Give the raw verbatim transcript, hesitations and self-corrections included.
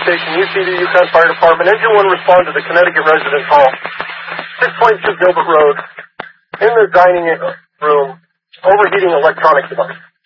Station, U C D, Yukon Fire Department. Engine one respond to the Connecticut resident call. six twenty-two Gilbert Road. In the dining room, overheating electronic device.